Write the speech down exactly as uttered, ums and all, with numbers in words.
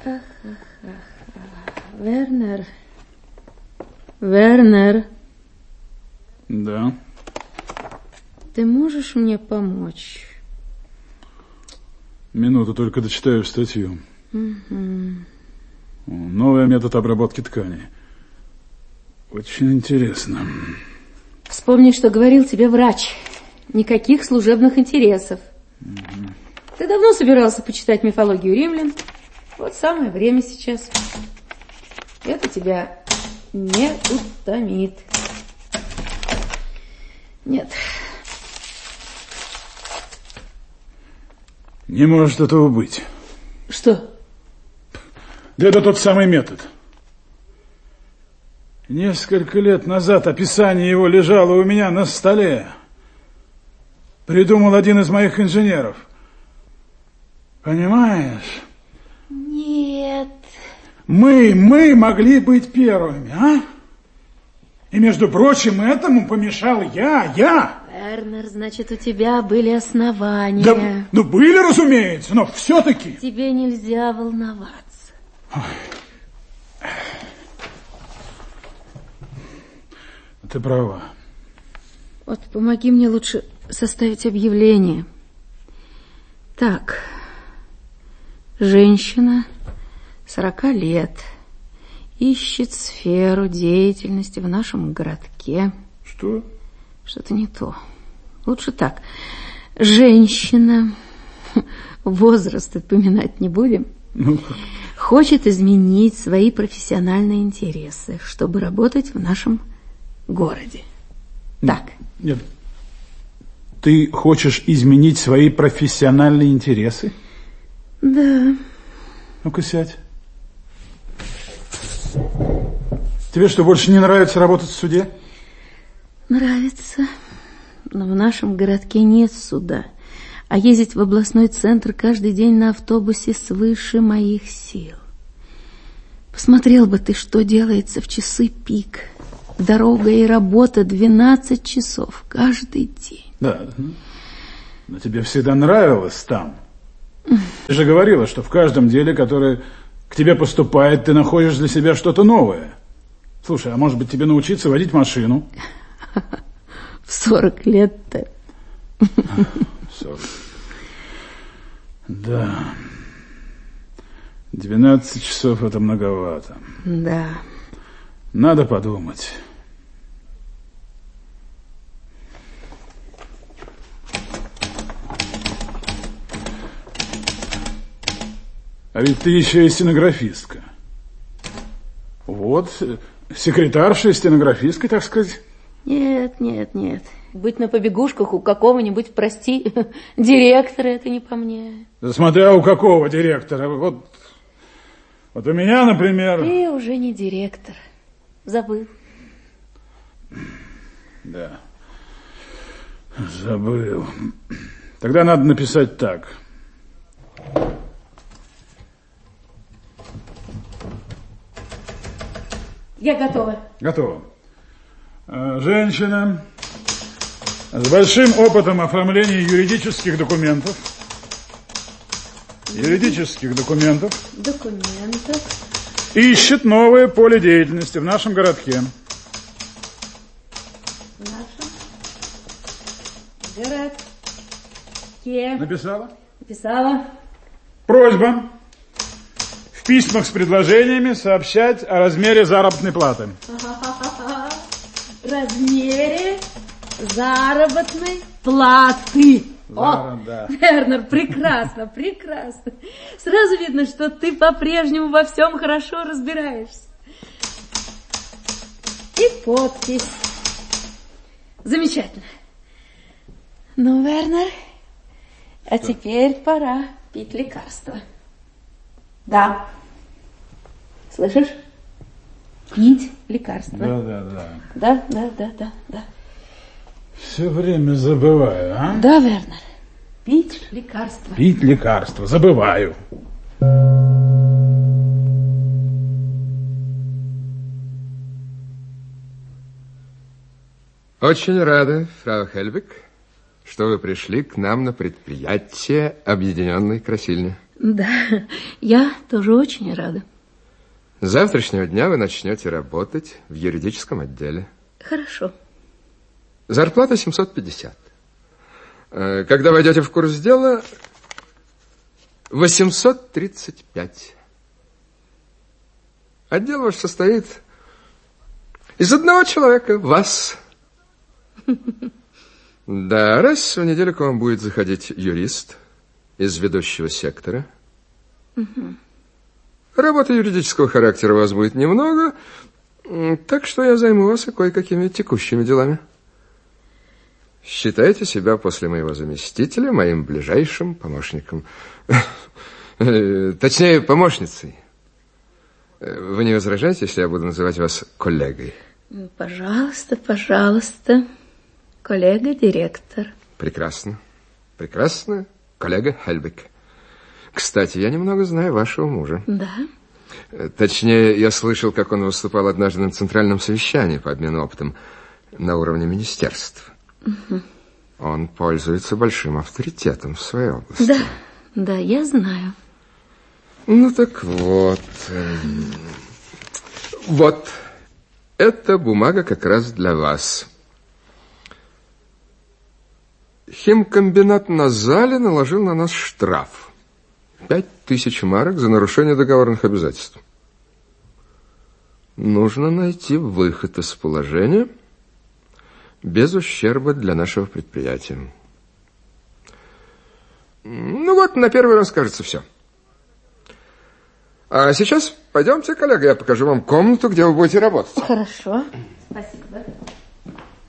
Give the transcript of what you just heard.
Вернер. Вернер. Да. Ты можешь мне помочь? Минуту, только дочитаю статью. Угу. Новый метод обработки тканей. Очень интересно. Вспомни, что говорил тебе врач. Никаких служебных интересов. Угу. Ты давно собирался почитать мифологию римлян. Вот самое время сейчас. Это тебя не утомит. Нет. Не может этого быть. Что? Да это тот самый метод. Несколько лет назад описание его лежало у меня на столе. Придумал один из моих инженеров. Понимаешь? Нет. Мы, мы могли быть первыми, а? И, между прочим, этому помешал я, я. Вернер, значит, у тебя были основания. Да, ну, были, разумеется, но все-таки... Тебе нельзя волноваться. Ой. Ты права. Вот помоги мне лучше составить объявление. Так. Женщина, сорока лет, ищет сферу деятельности в нашем городке. Что? Что-то не то. Лучше так. Женщина, возраст отпоминать не будем, ну хочет изменить свои профессиональные интересы, чтобы работать в нашем городе. Так. Нет. Ты хочешь изменить свои профессиональные интересы? Да. Ну-ка, сядь. Тебе что, больше не нравится работать в суде? Нравится. Но в нашем городке нет суда. А ездить в областной центр каждый день на автобусе свыше моих сил. Посмотрел бы ты, что делается в часы пик. Дорога и работа двенадцать часов каждый день. Да, но тебе всегда нравилось там. Ты же говорила, что в каждом деле, которое к тебе поступает, ты находишь для себя что-то новое. Слушай, а может быть тебе научиться водить машину? В сорок лет-то. сорок. Да. двенадцать часов это многовато. Да. Надо подумать. А ведь ты еще и стенографистка. Вот, секретарша и стенографистка, так сказать. Нет, нет, нет. Быть на побегушках у какого-нибудь, прости, директора, это не по мне. Да смотря у какого директора. Вот, вот у меня, например... Ты уже не директор. Забыл. Да. Забыл. Тогда надо написать так. Я готова. Готово. Женщина с большим опытом оформления юридических документов. Юридических документов. Документов. Ищет новое поле деятельности в нашем городке. В нашем городке. Написала? Написала. Просьба в письмах с предложениями сообщать о размере заработной платы. Размере заработной платы. Зара, О, да. Вернер, прекрасно, прекрасно. Сразу видно, что ты по-прежнему во всем хорошо разбираешься. И подпись. Замечательно. Ну, Вернер, а что? Теперь пора пить лекарство. Да. Слышишь? Пить лекарство. Да, да, да. Да, да, да, да, да. Все время забываю, а? Да, Вернер. Пить лекарство. Пить лекарство. Забываю. Очень рада, фрау Хельвиг, что вы пришли к нам на предприятие Объединенной Красильни. Да, я тоже очень рада. С завтрашнего дня вы начнете работать в юридическом отделе. Хорошо. Зарплата семьсот пятьдесят. Когда войдете в курс дела, восемьсот тридцать пять. Отдел ваш состоит из одного человека, вас. Да, раз в неделю к вам будет заходить юрист из ведущего сектора. Угу. Работы юридического характера у вас будет немного, так что я займу вас и кое-какими текущими делами. Считайте себя после моего заместителя моим ближайшим помощником. Точнее, помощницей. Вы не возражаете, если я буду называть вас коллегой? Пожалуйста, пожалуйста. Коллега-директор. Прекрасно. Прекрасно. Коллега Хельбек. Кстати, я немного знаю вашего мужа. Да? Точнее, я слышал, как он выступал однажды на центральном совещании по обмену опытом на уровне министерств. Угу. Он пользуется большим авторитетом в своей области. Да, да, я знаю. Ну так вот. Вот. Эта бумага как раз для вас. Химкомбинат на зале наложил на нас штраф. Пять тысяч марок за нарушение договорных обязательств. Нужно найти выход из положения без ущерба для нашего предприятия. Ну вот, на первый раз, кажется, все. А сейчас пойдемте, коллега, я покажу вам комнату, где вы будете работать. Хорошо. Спасибо.